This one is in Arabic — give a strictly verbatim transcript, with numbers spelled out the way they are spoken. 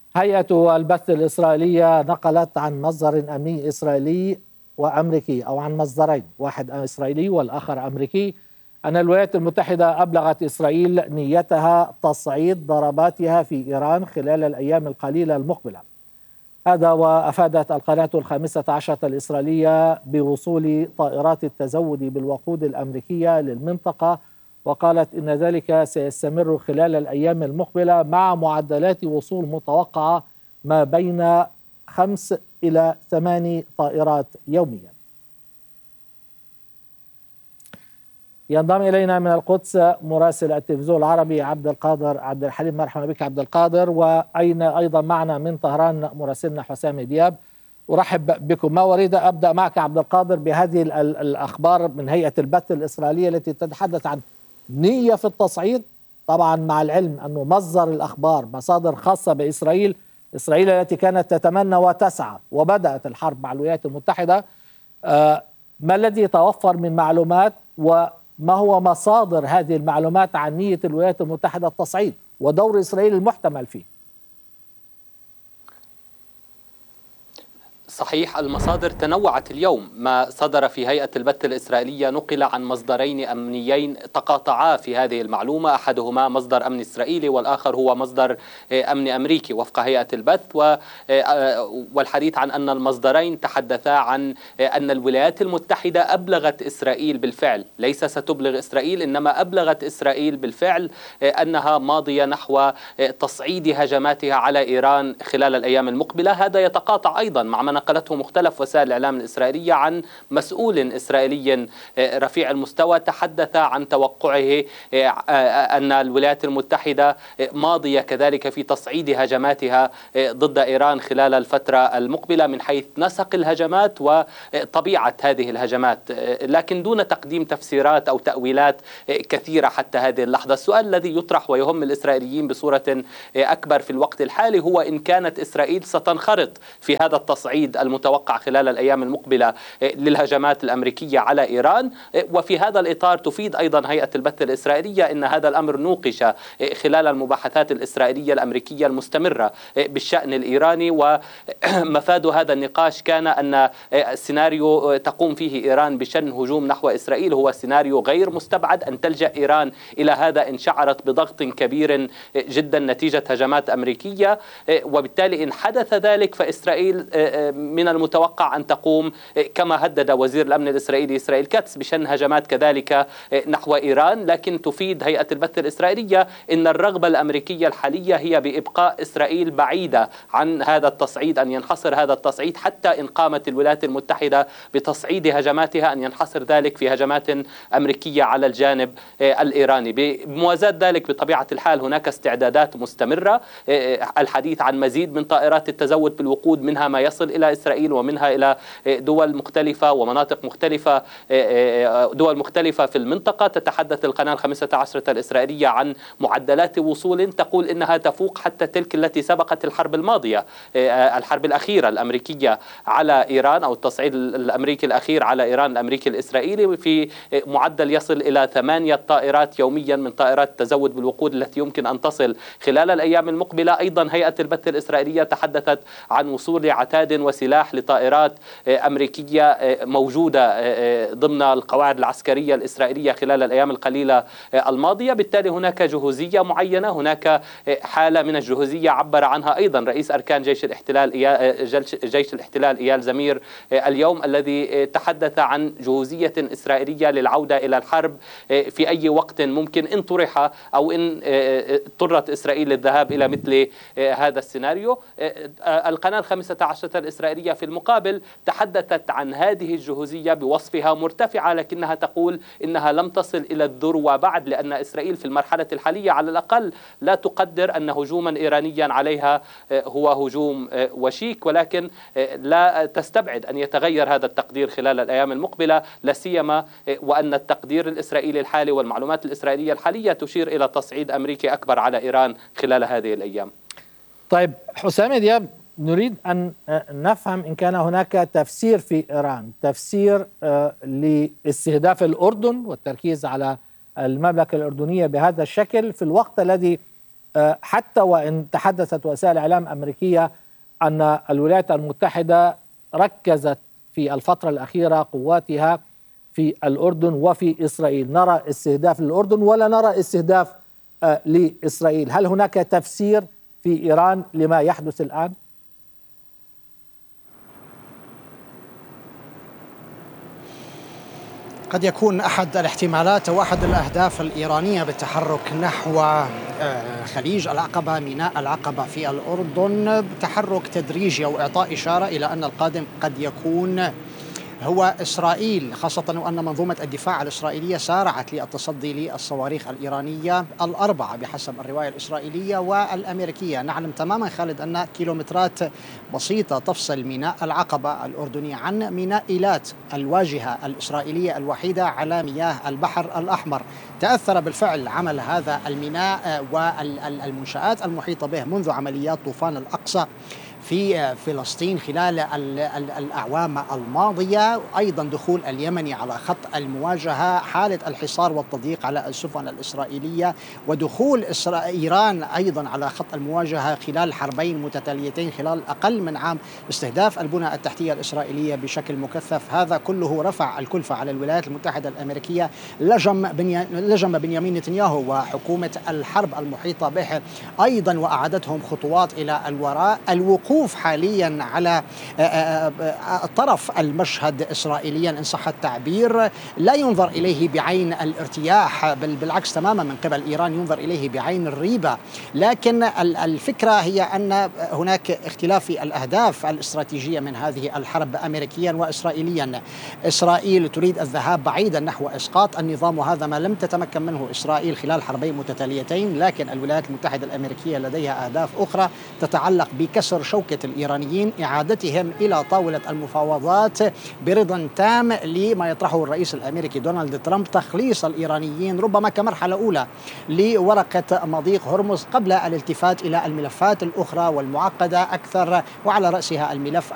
هيئة البث الإسرائيلية نقلت عن مصدر أمني إسرائيلي وأمريكي، أو عن مصدرين، واحد إسرائيلي والآخر أمريكي، أن الولايات المتحدة أبلغت إسرائيل نيتها تصعيد ضرباتها في إيران خلال الأيام القليلة المقبلة. هذا وأفادت القناة الخامسة عشرة الإسرائيلية بوصول طائرات التزود بالوقود الأمريكية للمنطقة، وقالت إن ذلك سيستمر خلال الأيام المقبلة مع معدلات وصول متوقعة ما بين خمس إلى ثماني طائرات يوميا. ينضم إلينا من القدس مراسل التلفزيون العربي عبد القادر عبد الحليم. مرحبا بك عبد القادر. وأين أيضا معنا من طهران مراسلنا حسام دياب. أرحب بكم. ما أريد أبدأ معك عبد القادر بهذه الأخبار من هيئة البث الإسرائيلية التي تتحدث عن نية في التصعيد، طبعا مع العلم أنه مصدر الأخبار مصادر خاصة بإسرائيل، إسرائيل التي كانت تتمنى وتسعى وبدأت الحرب مع الولايات المتحدة. آه ما الذي يتوفر من معلومات، وما هو مصادر هذه المعلومات عن نية الولايات المتحدة التصعيد ودور إسرائيل المحتمل فيه؟ صحيح، المصادر تنوعت اليوم. ما صدر في هيئة البث الإسرائيلية نقل عن مصدرين أمنيين تقاطعا في هذه المعلومة، أحدهما مصدر أمن إسرائيلي والآخر هو مصدر أمن أمريكي وفق هيئة البث. والحديث عن أن المصدرين تحدثا عن أن الولايات المتحدة أبلغت إسرائيل بالفعل، ليس ستبلغ إسرائيل إنما أبلغت إسرائيل بالفعل أنها ماضية نحو تصعيد هجماتها على إيران خلال الأيام المقبلة. هذا يتقاطع أيضا مع ما نقلته مختلف وسائل الإعلام الإسرائيلية عن مسؤول إسرائيلي رفيع المستوى تحدث عن توقعه أن الولايات المتحدة ماضية كذلك في تصعيد هجماتها ضد إيران خلال الفترة المقبلة من حيث نسق الهجمات وطبيعة هذه الهجمات، لكن دون تقديم تفسيرات أو تأويلات كثيرة حتى هذه اللحظة. السؤال الذي يطرح ويهم الإسرائيليين بصورة أكبر في الوقت الحالي هو إن كانت إسرائيل ستنخرط في هذا التصعيد المتوقع خلال الأيام المقبلة للهجمات الأمريكية على إيران. وفي هذا الإطار تفيد أيضا هيئة البث الإسرائيلية أن هذا الأمر نوقش خلال المباحثات الإسرائيلية الأمريكية المستمرة بالشأن الإيراني، ومفاد هذا النقاش كان أن سيناريو تقوم فيه إيران بشن هجوم نحو إسرائيل هو سيناريو غير مستبعد، أن تلجأ إيران إلى هذا إن شعرت بضغط كبير جدا نتيجة هجمات أمريكية. وبالتالي إن حدث ذلك فإسرائيل من المتوقع أن تقوم كما هدد وزير الأمن الإسرائيلي إسرائيل كاتس بشن هجمات كذلك نحو إيران. لكن تفيد هيئة البث الإسرائيلية أن الرغبة الأمريكية الحالية هي بإبقاء إسرائيل بعيدة عن هذا التصعيد، أن ينحصر هذا التصعيد حتى إن قامت الولايات المتحدة بتصعيد هجماتها أن ينحصر ذلك في هجمات أمريكية على الجانب الإيراني. بموازاة ذلك بطبيعة الحال هناك استعدادات مستمرة، الحديث عن مزيد من طائرات التزود بالوقود، منها ما يصل إلى إسرائيل ومنها إلى دول مختلفة ومناطق مختلفة، دول مختلفة في المنطقة. تتحدث القناة الخامسة عشرة الإسرائيلية عن معدلات وصول تقول إنها تفوق حتى تلك التي سبقت الحرب الماضية، الحرب الأخيرة الأمريكية على إيران أو التصعيد الأمريكي الأخير على إيران الأمريكي الإسرائيلي، في معدل يصل إلى ثمانية طائرات يوميا من طائرات التزود بالوقود التي يمكن أن تصل خلال الأيام المقبلة. أيضا هيئة البث الإسرائيلية تحدثت عن وصول عتاد وسلاح لطائرات أمريكية موجودة ضمن القواعد العسكرية الإسرائيلية خلال الأيام القليلة الماضية. بالتالي هناك جهوزية معينة، هناك حالة من الجهوزية عبر عنها أيضا رئيس أركان جيش الاحتلال جيش الاحتلال إيال زمير اليوم، الذي تحدث عن جهوزية إسرائيلية للعودة إلى الحرب في أي وقت ممكن إن طرح أو إن اضطرت إسرائيل للذهاب إلى مثل هذا السيناريو. القناة الخامسة عشرة الإسرائيلية في المقابل تحدثت عن هذه الجهوزية بوصفها مرتفعة، لكنها تقول إنها لم تصل إلى الذروة بعد، لأن إسرائيل في المرحلة الحالية على الأقل لا تقدر أن هجوما إيرانيا عليها هو هجوم وشيك، ولكن لا تستبعد أن يتغير هذا التقدير خلال الأيام المقبلة، لا سيما وأن التقدير الإسرائيلي الحالي والمعلومات الإسرائيلية الحالية تشير إلى تصعيد أمريكي أكبر على إيران خلال هذه الأيام. طيب حسام دياب، نريد أن نفهم إن كان هناك تفسير في إيران، تفسير لاستهداف الأردن والتركيز على المملكة الأردنية بهذا الشكل في الوقت الذي حتى وإن تحدثت وسائل الإعلام الأمريكية أن الولايات المتحدة ركزت في الفترة الأخيرة قواتها في الأردن وفي إسرائيل، نرى استهداف للأردن ولا نرى استهداف لإسرائيل. هل هناك تفسير في إيران لما يحدث الآن؟ قد يكون أحد الاحتمالات وأحد الأهداف الإيرانية بالتحرك نحو خليج العقبة، ميناء العقبة في الأردن، تحرك تدريجي أو إعطاء إشارة إلى أن القادم قد يكون هو إسرائيل، خاصة وأن منظومة الدفاع الإسرائيلية سارعت للتصدي للصواريخ الإيرانية الأربعة بحسب الرواية الإسرائيلية والأمريكية. نعلم تماما خالد أن كيلومترات بسيطة تفصل ميناء العقبة الأردني عن ميناء إيلات، الواجهة الإسرائيلية الوحيدة على مياه البحر الأحمر. تأثر بالفعل عمل هذا الميناء والمنشآت المحيطة به منذ عمليات طوفان الأقصى في فلسطين خلال الأعوام الماضية، أيضا دخول اليمني على خط المواجهة، حالة الحصار والتضييق على السفن الإسرائيلية، ودخول إيران أيضا على خط المواجهة خلال حربين متتاليتين خلال أقل من عام، استهداف البنى التحتية الإسرائيلية بشكل مكثف. هذا كله رفع الكلفة على الولايات المتحدة الأمريكية. لجم, بني... لجم بنيامين نتنياهو وحكومة الحرب المحيطة به أيضا وأعادتهم خطوات إلى الوراء. الوقوف حاليا على طرف المشهد إسرائيليا إن صح التعبير لا ينظر إليه بعين الارتياح، بل بالعكس تماما من قبل إيران ينظر إليه بعين الريبة. لكن الفكرة هي أن هناك اختلاف في الأهداف الاستراتيجية من هذه الحرب أمريكيا وإسرائيليا. إسرائيل تريد الذهاب بعيدا نحو إسقاط النظام، وهذا ما لم تتمكن منه إسرائيل خلال حربين متتاليتين. لكن الولايات المتحدة الأمريكية لديها أهداف أخرى تتعلق بكسر شوكة الإيرانيين، إعادتهم إلى طاولة المفاوضات برضا تام لما يطرحه الرئيس الأمريكي دونالد ترامب، تخليص الإيرانيين ربما كمرحلة أولى لورقة مضيق هرمز قبل الالتفات إلى الملفات الأخرى والمعقدة أكثر، وعلى رأسها الملف